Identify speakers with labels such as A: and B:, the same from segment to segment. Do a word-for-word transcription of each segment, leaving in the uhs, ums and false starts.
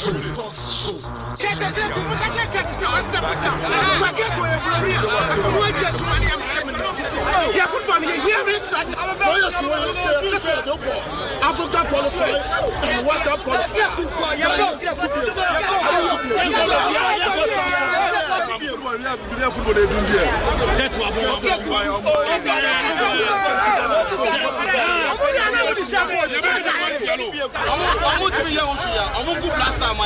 A: Africa qualified and World Cup qualified. I'm going to be young here. I'm going to go last time.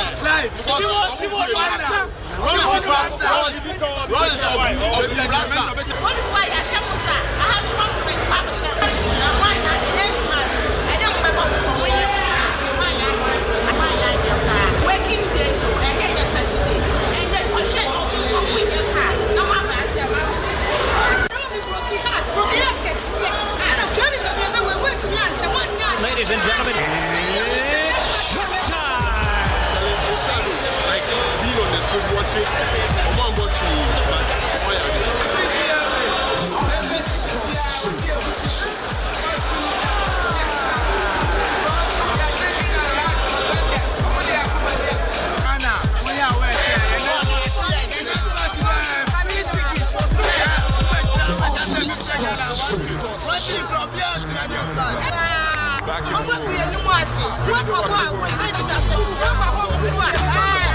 A: Working days, so I get your Saturday, and then for sure, I'll win your car. No matter what. Broken heart, broken heart can see. And I'm trying to remember we're going to be on someone.
B: Ladies and gentlemen, it's showtime.
C: Like being on the film watching, I'm on watching, but why are they?
A: I'm going to be a new one.